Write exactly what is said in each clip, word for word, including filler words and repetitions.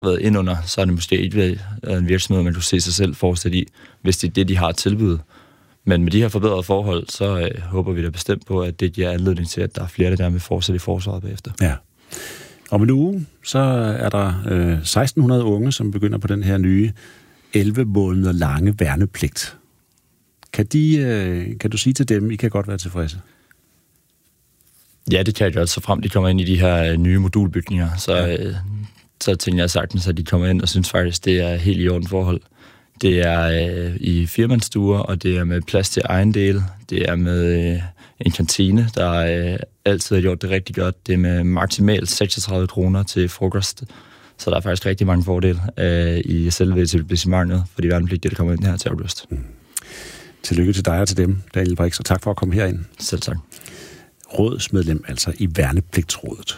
været ind under, så er det måske ikke været en virksomhed, man kunne se sig selv fortsætte i, hvis det er det, de har tilbud. Men med de her forbedrede forhold, så øh, håber vi da bestemt på, at det giver anledning til, at der er flere, der gerne vil fortsætte i forsvaret bagefter. Ja. Om en uge, så er der øh, seksten hundrede unge, som begynder på den her nye elleve måneder lange værnepligt. Kan, de, øh, kan du sige til dem, I kan godt være tilfredse? Ja, det kan jeg godt, så frem de kommer ind i de her nye modulbygninger. Så, ja. øh, så tænker jeg sagtens, at de kommer ind og synes faktisk, det er helt i orden forhold. Det er øh, i firmandsstuer, og det er med plads til ejendele. Det er med øh, en kantine, der øh, altid har gjort det rigtig godt. Det er med maksimalt seksogtredive kroner til frokost. Så der er faktisk rigtig mange fordele øh, i selve etablissementet for de værnepligtige, der kommer ind her til august. Mm. Tillykke til dig og til dem, Daniel Brix, og tak for at komme herind. Selv tak. Rådsmedlem, altså i Værnepligtsrådet.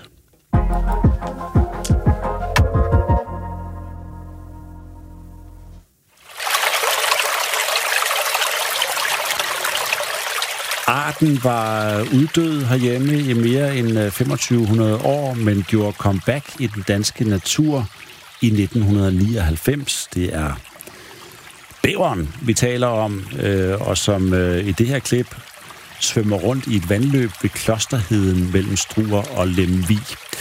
Arten var uddød herhjemme i mere end femogtyve hundrede år, men gjorde comeback i den danske natur i nitten nioghalvfems. Det er bæveren, vi taler om, øh, og som øh, i det her klip svømmer rundt i et vandløb ved Klosterheden mellem Struer og Lemvig.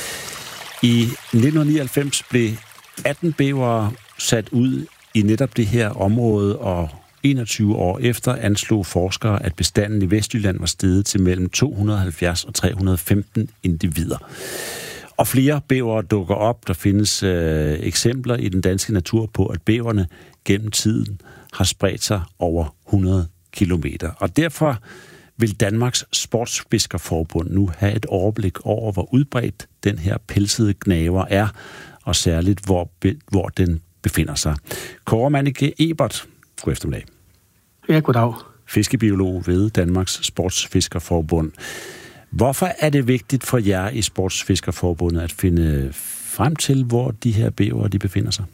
I nitten nioghalvfems blev atten bævere sat ud i netop det her område, og enogtyve år efter anslog forskere, at bestanden i Vestjylland var steget til mellem to hundrede og halvfjerds og tre hundrede og femten individer. Og flere bævere dukker op. Der findes øh, eksempler i den danske natur på, at bæverne gennem tiden har spredt sig over hundrede kilometer. Og derfor vil Danmarks Sportsfiskerforbund nu have et overblik over, hvor udbredt den her pelsede gnaver er, og særligt, hvor, hvor den befinder sig. Kåre Manneke Ebert, god eftermiddag. Ja, goddag. Fiskebiolog ved Danmarks Sportsfiskerforbund. Hvorfor er det vigtigt for jer i Sportsfiskerforbundet at finde frem til, hvor de her bævere de befinder sig?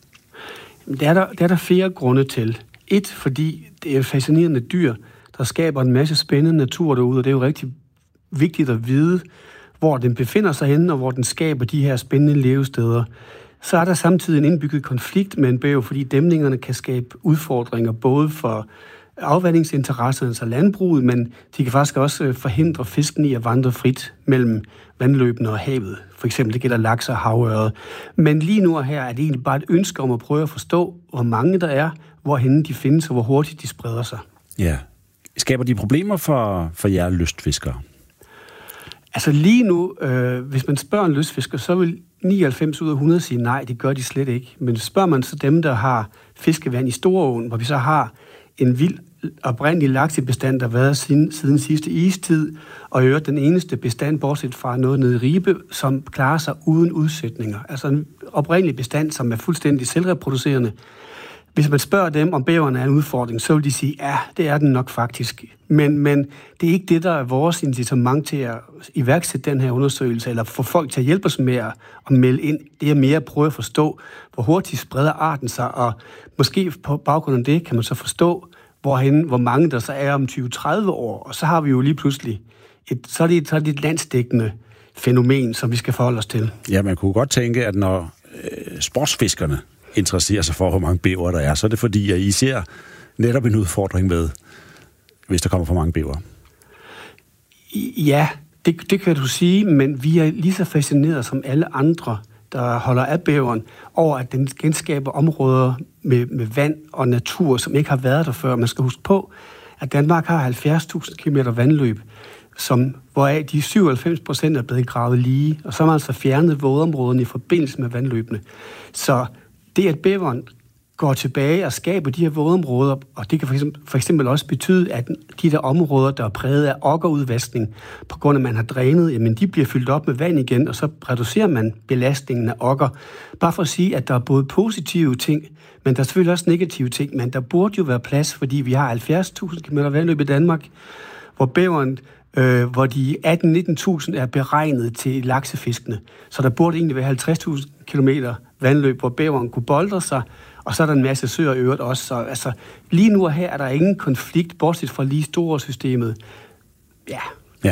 Det er der, det er der flere grunde til. Et, fordi det er fascinerende dyr, der skaber en masse spændende natur derude, og det er jo rigtig vigtigt at vide, hvor den befinder sig henne, og hvor den skaber de her spændende levesteder. Så er der samtidig en indbygget konflikt med en bæver, fordi dæmningerne kan skabe udfordringer både for afvandingsinteresserne, altså landbruget, men de kan faktisk også forhindre fisken i at vandre frit mellem vandløbene og havet. For eksempel det gælder laks og havørred. Men lige nu og her er det egentlig bare et ønske om at prøve at forstå, hvor mange der er, hvorhenne de findes og hvor hurtigt de spreder sig. Ja. Skaber de problemer for, for jer lystfiskere? Altså lige nu, øh, hvis man spørger en lystfisker, så vil nioghalvfems ud af hundrede sige nej, det gør de slet ikke. Men spørger man så dem, der har fiskevand i Storåen, hvor vi så har en vild oprindelig laksebestand, der har været siden, siden sidste istid, og i øvrigt den eneste bestand, bortset fra noget nede i Ribe, som klarer sig uden udsætninger. Altså en oprindelig bestand, som er fuldstændig selvreproducerende. Hvis man spørger dem, om bæverne er en udfordring, så vil de sige, ja, det er den nok faktisk. Men, men det er ikke det, der er vores incitament til at iværksætte den her undersøgelse, eller få folk til at hjælpe os med at, at melde ind. Det er mere at prøve at forstå, hvor hurtigt spreder arten sig, og måske på baggrund af det kan man så forstå, hvorhen, hvor mange der så er om tyve til tredive år. Og så har vi jo lige pludselig, et, så, er det et, så er det et landsdækkende fænomen, som vi skal forholde os til. Ja, man kunne godt tænke, at når øh, sportsfiskerne interesserer sig for, hvor mange bæver der er, så er det fordi, at I ser netop en udfordring med, hvis der kommer for mange bæver. Ja, det, det kan du sige, men vi er lige så fascineret som alle andre, der holder af bæveren, over at den genskaber områder med, med vand og natur, som ikke har været der før. Man skal huske på, at Danmark har halvfjerds tusind kilometer vandløb, som, hvoraf de syvoghalvfems procent er blevet gravet lige, og så har man altså fjernet vådområderne i forbindelse med vandløbene. Så det, at bæveren går tilbage og skaber de her vådområder, og det kan for eksempel, for eksempel også betyde, at de der områder, der er præget af okkerudvaskning, på grund af, at man har drænet, jamen de bliver fyldt op med vand igen, og så reducerer man belastningen af okker. Bare for at sige, at der er både positive ting, men der er selvfølgelig også negative ting, men der burde jo være plads, fordi vi har halvfjerds tusind kilometer vandløb i Danmark, hvor bæveren, øh, hvor de atten til nitten tusind er beregnet til laksefiskene. Så der burde egentlig være halvtreds tusind kilometer vandløb, hvor bæveren kunne boltre sig, og så er der en masse søer i øvrigt også. Så altså, lige nu og her er der ingen konflikt, bortset fra lige store systemet. Ja. Ja.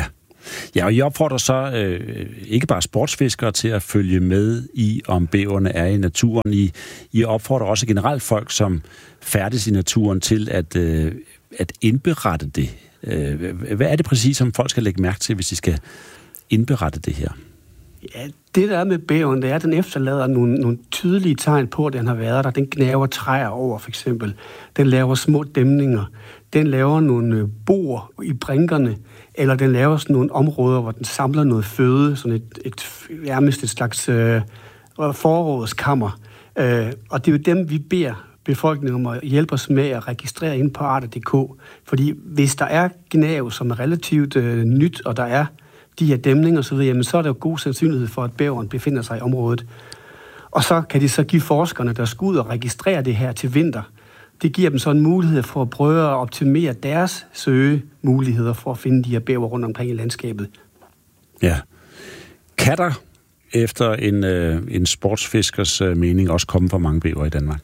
Ja, og I opfordrer så øh, ikke bare sportsfiskere til at følge med i, om bæverne er i naturen. I, I opfordrer også generelt folk, som færdes i naturen, til at, øh, at indberette det. Øh, hvad er det præcis, som folk skal lægge mærke til, hvis de skal indberette det her? Ja, det der er med bæveren, det er, at den efterlader nogle, nogle tydelige tegn på, at den har været der. Den gnaver træer over, for eksempel. Den laver små dæmninger. Den laver nogle boer i brinkerne, eller den laver sådan nogle områder, hvor den samler noget føde, sådan et, et nærmest et slags øh, forrådskammer. Øh, og det er jo dem, vi beder befolkningen om at hjælpe os med at registrere ind på arter punktum d k. Fordi hvis der er gnav, som er relativt øh, nyt, og der er de her dæmninger og så videre, jamen så er der jo god sandsynlighed for, at bæveren befinder sig i området. Og så kan de så give forskerne, der skal ud og registrere det her til vinter. Det giver dem så en mulighed for at prøve at optimere deres søgemuligheder for at finde de her bæver rundt omkring i landskabet. Ja. Kan der efter en, øh, en sportsfiskers øh, mening også komme for mange bæver i Danmark?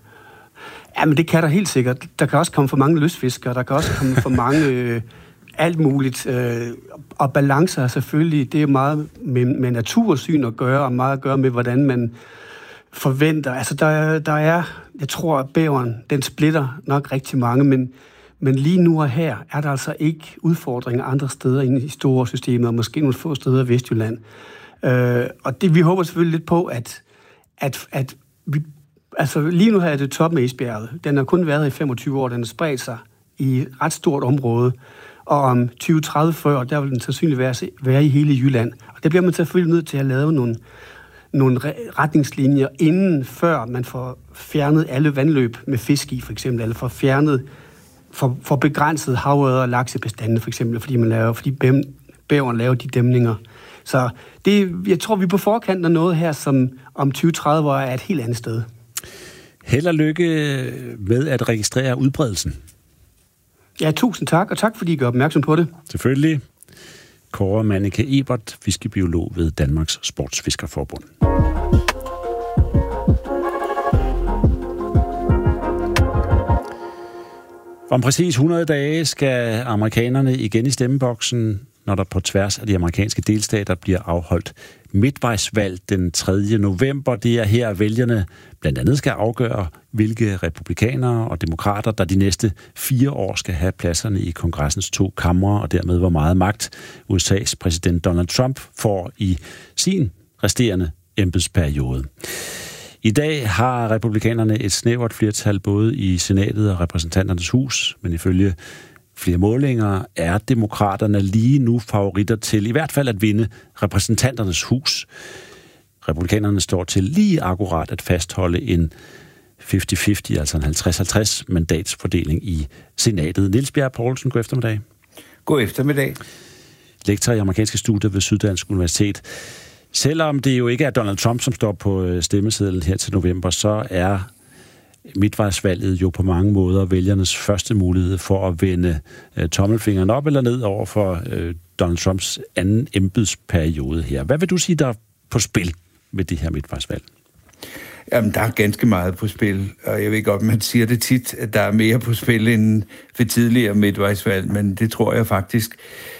Ja, men det kan der helt sikkert. Der kan også komme for mange lystfiskere, der kan også komme for mange... Øh, alt muligt. Øh, og balancer selvfølgelig, det er meget med, med natursyn at gøre, og meget at gøre med, hvordan man forventer. Altså, der, der er, jeg tror, at bæveren, den splitter nok rigtig mange, men, men lige nu og her er der altså ikke udfordringer andre steder inde i store systemer, og måske nogle få steder i Vestjylland. Øh, og det, vi håber selvfølgelig lidt på, at, at, at vi, altså lige nu her er det toppen af isbjerget. Den har kun været i femogtyve år, den har spredt sig i et ret stort område, og om tyve, tredive, fyrre år, der vil den sandsynligt være, være i hele Jylland. Og der bliver man selvfølgelig nødt til at lave nogle, nogle retningslinjer inden, før man får fjernet alle vandløb med fisk i, for eksempel, eller får fjernet, for, for begrænset havørred og laksebestande, for eksempel, fordi man laver, fordi bæveren laver de dæmninger. Så det, jeg tror, vi er på forkant af noget her, som om tyve, tredive år er et helt andet sted. Held og lykke med at registrere udbredelsen. Ja, tusind tak, og tak fordi I gør opmærksom på det. Selvfølgelig. Kåre Manneke Ebert, fiskebiolog ved Danmarks Sportsfiskerforbund. Om præcis hundrede dage skal amerikanerne igen i stemmeboksen, når der på tværs af de amerikanske delstater bliver afholdt midtvejsvalg den tredje november. Det er her, vælgerne blandt andet skal afgøre, hvilke republikanere og demokrater, der de næste fire år skal have pladserne i kongressens to kamre, og dermed hvor meget magt U S A's præsident Donald Trump får i sin resterende embedsperiode. I dag har republikanerne et snævert flertal både i senatet og repræsentanternes hus, men ifølge flere målinger er demokraterne lige nu favoritter til i hvert fald at vinde repræsentanternes hus. Republikanerne står til lige akkurat at fastholde en halvtreds halvtreds, altså en halvtreds halvtreds mandatsfordeling i senatet. Niels Bjerg Poulsen, god eftermiddag. God eftermiddag. Lektor i amerikanske studier ved Syddansk Universitet. Selvom det jo ikke er Donald Trump, som står på stemmesedlen her til november, så er midtvejsvalget jo på mange måder vælgernes første mulighed for at vende uh, tommelfingeren op eller ned over for uh, Donald Trumps anden embedsperiode her. Hvad vil du sige, der er på spil med det her midtvejsvalg? Jamen, der er ganske meget på spil, og jeg ved godt, man siger det tit, at der er mere på spil end ved tidligere midtvejsvalg, men det tror jeg faktisk,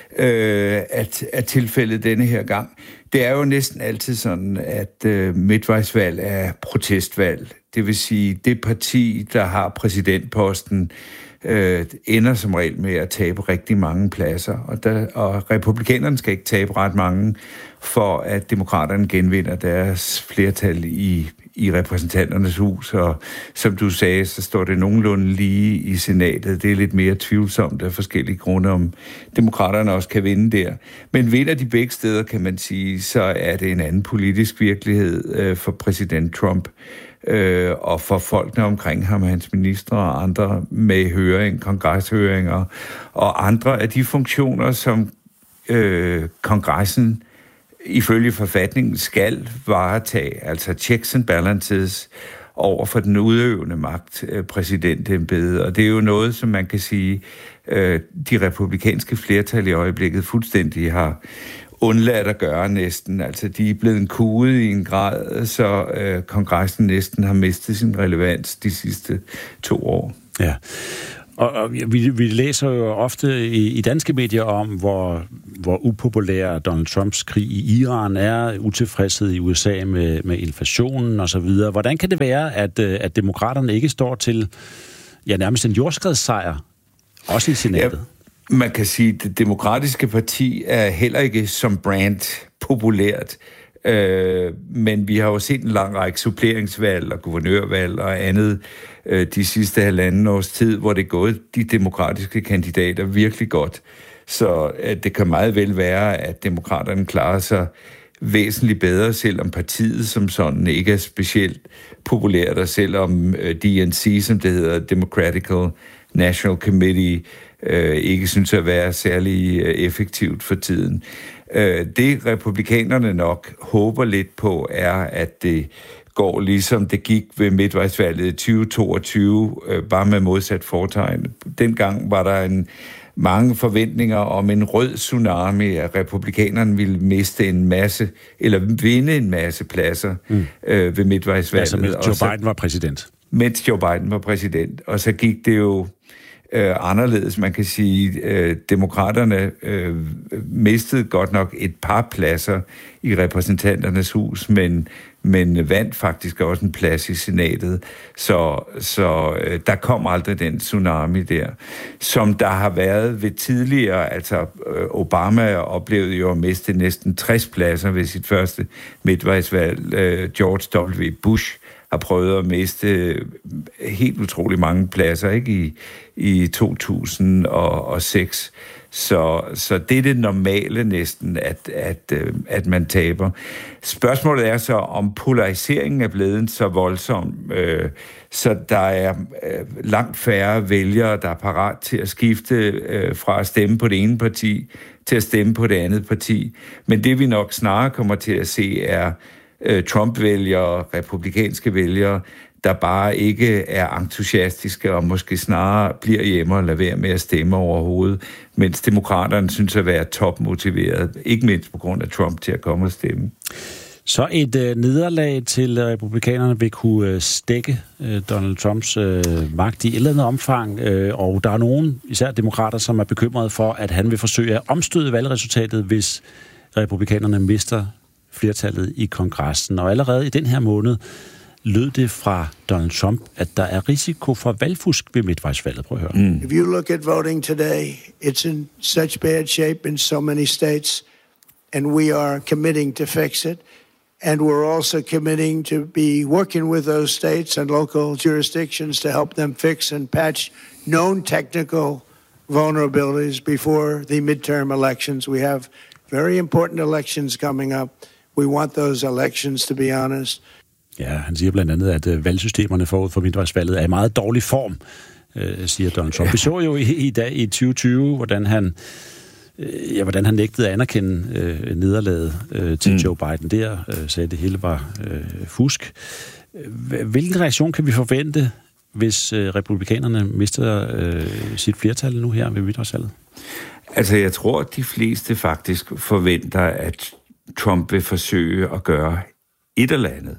øh, at er tilfældet denne her gang. Det er jo næsten altid sådan, at øh, midtvejsvalg er protestvalg. Det vil sige, det parti, der har præsidentposten, øh, ender som regel med at tabe rigtig mange pladser. Og, der, og republikanerne skal ikke tabe ret mange, for at demokraterne genvinder deres flertal i, i repræsentanternes hus. Og som du sagde, så står det nogenlunde lige i senatet. Det er lidt mere tvivlsomt af forskellige grunde, om demokraterne også kan vinde der. Men vinder de begge steder, kan man sige, så er det en anden politisk virkelighed øh, for præsident Trump. Øh, og for folkene omkring ham, hans ministre og andre med høring, kongreshøringer og andre af de funktioner, som øh, kongressen ifølge forfatningen skal varetage, altså checks and balances over for den udøvende magt, øh, præsidentembedet. Og det er jo noget, som man kan sige, øh, de republikanske flertal i øjeblikket fuldstændig har undladt at gøre næsten. Altså, de er blevet kuget i en grad, så øh, kongressen næsten har mistet sin relevans de sidste to år. Ja, Og, og vi, vi læser jo ofte i, i danske medier om, hvor, hvor upopulær Donald Trumps krig i Iran er, utilfredshed i U S A med, med inflationen osv. Hvordan kan det være, at, at demokraterne ikke står til ja, nærmest en jordskredssejr, også i senatet? Ja, man kan sige, at det demokratiske parti er heller ikke som brand populært. Øh, men vi har jo set en lang række suppleringsvalg og guvernørvalg og andet øh, de sidste halvanden års tid, hvor det er gået de demokratiske kandidater virkelig godt. Så øh, det kan meget vel være, at demokraterne klarer sig væsentligt bedre, selvom partiet som sådan ikke er specielt populært, og selvom øh, D N C, som det hedder, Democratical National Committee, øh, ikke synes at være særlig øh, effektivt for tiden. Det republikanerne nok håber lidt på, er, at det går ligesom det gik ved midtvejsvalget i tyve toogtyve, bare med modsat fortegn. Dengang var der en, mange forventninger om en rød tsunami, at republikanerne ville miste en masse, eller vinde en masse pladser mm. øh, ved midtvejsvalget. Altså, mens Joe Biden var præsident. Mens Joe Biden var præsident. Og så gik det jo Øh, anderledes. Man kan sige, øh, demokraterne øh, mistede godt nok et par pladser i repræsentanternes hus, men, men vandt faktisk også en plads i senatet. Så, så øh, der kom aldrig den tsunami der, som der har været ved tidligere. Altså øh, Obama oplevede jo at miste næsten tres pladser ved sit første midtvejsvalg. Øh, George W. Bush har prøvet at miste helt utrolig mange pladser, ikke, i, i to tusind og seks. Så, så det er det normale næsten, at, at, at man taber. Spørgsmålet er så, om polariseringen er blevet så voldsom, øh, så der er øh, langt færre vælgere, der er parat til at skifte øh, fra at stemme på det ene parti til at stemme på det andet parti. Men det vi nok snarere kommer til at se er Trump-vælgere, republikanske vælgere, der bare ikke er entusiastiske og måske snarere bliver hjemme og lader være med at stemme overhovedet, mens demokraterne synes at være topmotiveret, ikke mindst på grund af Trump, til at komme og stemme. Så et øh, nederlag til republikanerne vil kunne øh, stække øh, Donald Trumps øh, magt i et eller andet omfang, øh, og der er nogen, især demokrater, som er bekymrede for, at han vil forsøge at omstøde valgresultatet, hvis republikanerne mister flertallet i kongressen. Og allerede i den her måned lød det fra Donald Trump, at der er risiko for valgfusk ved midtvejsvalget. Prøv at høre. Mm. If you look at voting today, it's in such bad shape in so many states, and we are committing to fix it. And we're also committing to be working with those states and local jurisdictions to help them fix and patch known technical vulnerabilities before the midterm elections. We have very important elections coming up. We want those elections to be honest. Ja, han siger blandt andet, at valgsystemerne forud for midtvejsvalget er i meget dårlig form, øh, siger Donald Trump. Vi så jo i, i dag i tyve tyve, hvordan han, øh, ja, hvordan han nægtede at anerkende øh, nederlaget øh, til mm. Joe Biden der, øh, sagde, at det hele var øh, fusk. Hvilken reaktion kan vi forvente, hvis øh, republikanerne mister øh, sit flertal nu her ved midtvejsvalget? Altså, jeg tror, at de fleste faktisk forventer, at Trump vil forsøge at gøre et eller andet.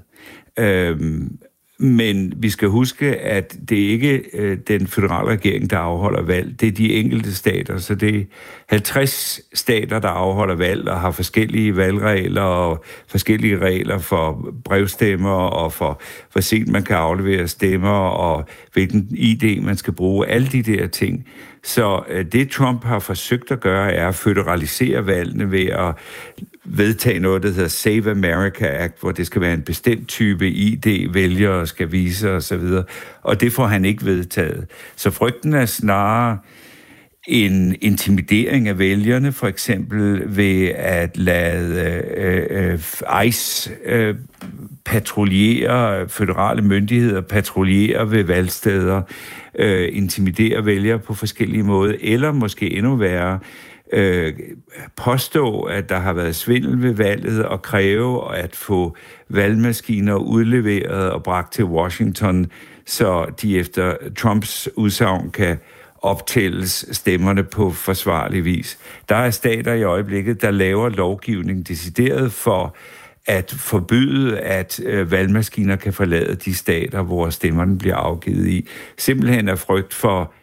Øhm, men vi skal huske, at det ikke er den føderale regering, der afholder valg. Det er de enkelte stater, så det er halvtreds stater, der afholder valg og har forskellige valgregler og forskellige regler for brevstemmer og for, hvor sent man kan aflevere stemmer og hvilken I D man skal bruge. Alle de der ting. Så det Trump har forsøgt at gøre, er at føderalisere valgene ved at vedtage noget, der hedder Save America Act, hvor det skal være en bestemt type I D, vælgere skal vise osv. Og det får han ikke vedtaget. Så frygten er snarere en intimidering af vælgerne, for eksempel ved at lade øh, øh, ICE øh, patruljere, føderale myndigheder patruljere ved valgsteder, øh, intimidere vælgere på forskellige måder, eller måske endnu værre, øh, påstå, at der har været svindel ved valget, og kræve at få valgmaskiner udleveret og bragt til Washington, så de efter Trumps udsagn kan optælles stemmerne på forsvarlig vis. Der er stater i øjeblikket, der laver lovgivning decideret for at forbyde, at øh, valgmaskiner kan forlade de stater, hvor stemmerne bliver afgivet i. Simpelthen af frygt for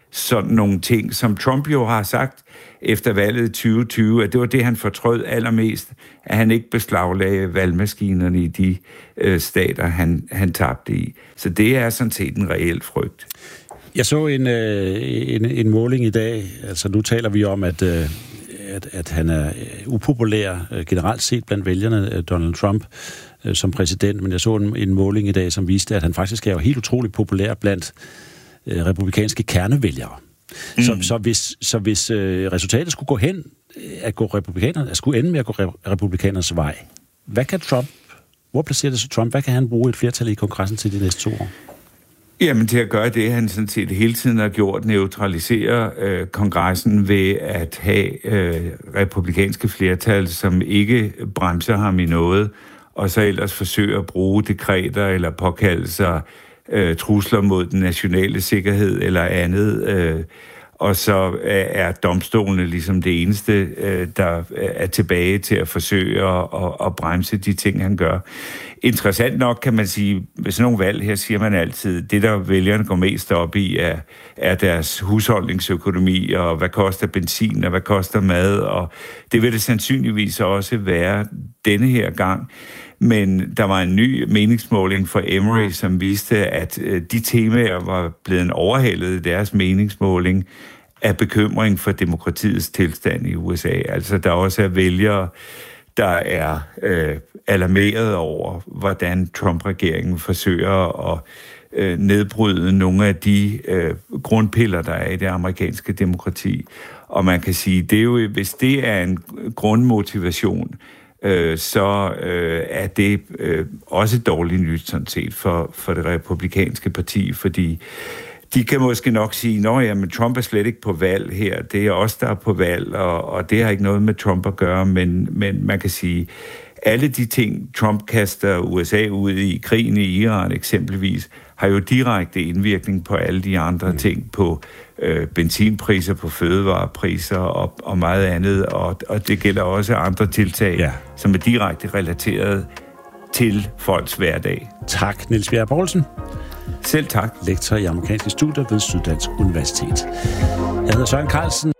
sådan nogle ting, som Trump jo har sagt efter valget i tyve tyve, at det var det, han fortrød allermest, at han ikke beslaglagde valgmaskinerne i de øh, stater, han, han tabte i. Så det er sådan set en reel frygt. Jeg så en, øh, en, en måling i dag, altså nu taler vi om, at, øh, at, at han er upopulær øh, generelt set blandt vælgerne, øh, Donald Trump, øh, som præsident, men jeg så en, en måling i dag, som viste, at han faktisk er jo helt utroligt populær blandt øh, republikanske kernevælgere. Mm. Så, så hvis, så hvis øh, resultatet skulle gå hen, at gå republikanerne, at skulle ende med at gå republikanernes vej, hvad kan Trump, hvor placerer det så Trump, hvad kan han bruge et flertal i kongressen til de næste to år? Jamen til at gøre det, han sådan set hele tiden har gjort, neutralisere øh, kongressen ved at have øh, republikanske flertal, som ikke bremser ham i noget, og så ellers forsøger at bruge dekreter eller påkaldelser, øh, trusler mod den nationale sikkerhed eller andet, øh, og så er domstolene ligesom det eneste, øh, der er tilbage til at forsøge at, at, at bremse de ting, han gør. Interessant nok kan man sige, ved sådan nogle valg her siger man altid, det der vælgerne går mest op i, er, er deres husholdningsøkonomi, og hvad koster benzin, og hvad koster mad, og det vil det sandsynligvis også være denne her gang. Men der var en ny meningsmåling fra Emory, som viste, at de temaer var blevet overhældet i deres meningsmåling af bekymring for demokratiets tilstand i U S A. Altså der også er vælgere, der er øh, alarmeret over, hvordan Trump-regeringen forsøger at øh, nedbryde nogle af de øh, grundpiller, der er i det amerikanske demokrati. Og man kan sige, det er jo, hvis det er en grundmotivation, øh, så øh, er det øh, også dårligt nyt sådan set for, for det republikanske parti, fordi de kan måske nok sige, nå ja, men Trump er slet ikke på valg her, det er os, der er på valg, og, og det har ikke noget med Trump at gøre, men, men man kan sige, alle de ting, Trump kaster U S A ud i, krigen i Iran eksempelvis, har jo direkte indvirkning på alle de andre mm. ting, på øh, benzinpriser, på fødevarepriser og, og meget andet, og, og det gælder også andre tiltag, ja. som er direkte relateret til folks hverdag. Tak, Niels Bjerre Poulsen. Selv tak. Lektor i amerikanske studier ved Syddansk Universitet. Jeg hedder Søren Carlsen.